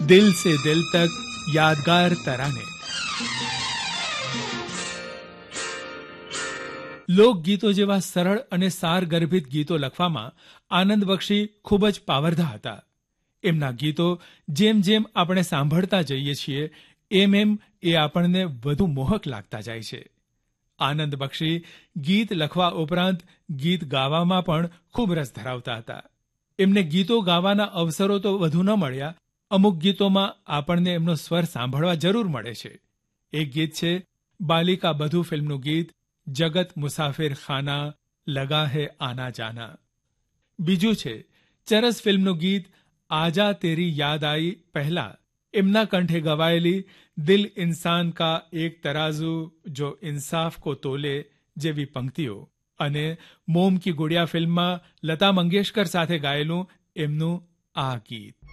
દિલ સે દિલ તક યાદગાર તરાને. લોકગીતો જેવા સરળ અને સારગર્ભિત ગીતો લખવામાં આનંદ બક્ષી ખૂબ જ પાવરધા હતા. એમના ગીતો જેમ જેમ આપણે સાંભળતા જઈએ છીએ એમ એ આપણને વધુ મોહક લાગતા જાય છે. આનંદ બક્ષી ગીત લખવા ઉપરાંત ગીત ગાવામાં પણ ખૂબ રસ ધરાવતા હતા. એમને ગીતો ગાવાના અવસરો તો વધુ ન મળ્યા, અમુક ગીતોમાં આપણને એમનો સ્વર સાંભળવા જરૂર મળે છે. એક ગીત છે બાલિકા બધુ ફિલ્મનું ગીત જગત મુસાફિર ખાના લગા હે આના જાના. બીજું છે ચરસ ફિલ્મનું ગીત આજા તેરી યાદ આઈ પહેલા એમના કંઠે ગવાયેલી દિલ ઇન્સાન કા એક તરાજુ જો ઇન્સાફ કો તોલે જેવી પંક્તિઓ, અને મોમ કી ગુડિયા ફિલ્મમાં લતા મંગેશકર સાથે ગાયેલું એમનું આ ગીત.